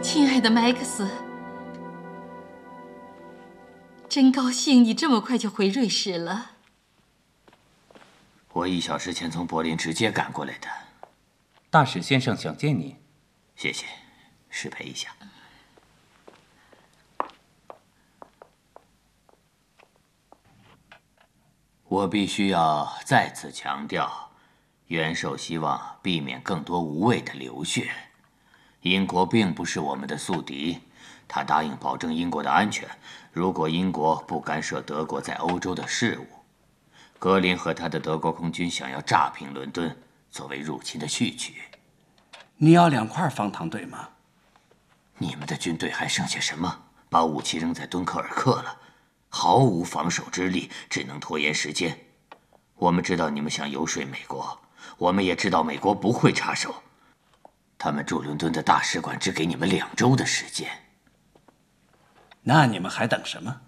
亲爱的麦克斯，真高兴你这么快就回瑞士了。 我1小时前从柏林直接赶过来的。 大使先生想见你。 谢谢，失陪一下。我必须要再次强调，元首希望避免更多无谓的流血。英国并不是我们的宿敌，他答应保证英国的安全。如果英国不干涉德国在欧洲的事务，格林和他的德国空军想要炸平伦敦，作为入侵的序曲。 你要2块方糖队吗？ 你们的军队还剩下什么？把武器扔在敦刻尔克了，毫无防守之力，只能拖延时间。我们知道你们想游说美国，我们也知道美国不会插手。他们驻伦敦的大使馆只给你们2周的时间。 那你们还等什么？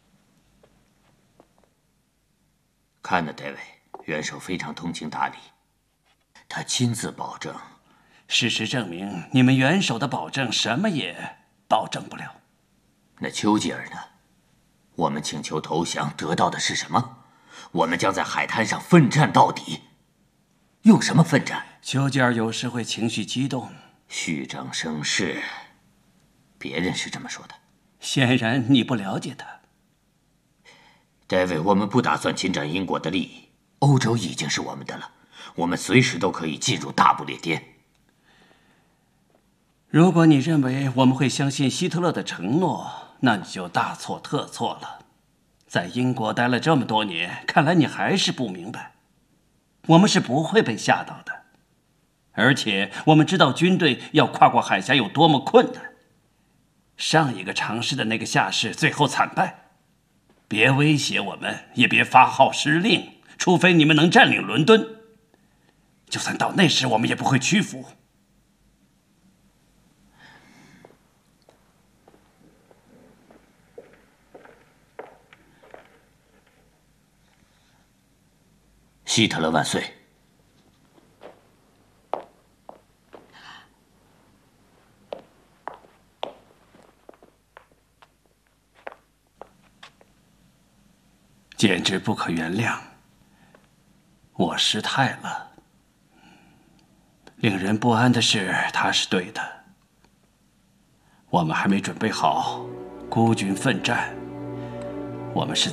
看呢，戴维，元首非常通情达理，他亲自保证。 事实证明，你们元首的保证什么也保证不了。 那丘吉尔呢？我们请求投降，得到的是什么？我们将在海滩上奋战到底。用什么奋战？ 丘吉尔有时会情绪激动， 虚张声势。别人是这么说的。 显然你不了解他。 戴维，我们不打算侵占英国的利益。欧洲已经是我们的了，我们随时都可以进入大不列颠。 如果你认为我们会相信希特勒的承诺，那你就大错特错了。在英国待了这么多年，看来你还是不明白，我们是不会被吓到的。而且我们知道军队要跨过海峡有多么困难。上一个尝试的那个下士最后惨败。别威胁我们，也别发号施令，除非你们能占领伦敦。就算到那时，我们也不会屈服。 希特勒万岁！ 简直不可原谅！我失态了。令人不安的是，他是对的。我们还没准备好孤军奋战，我们是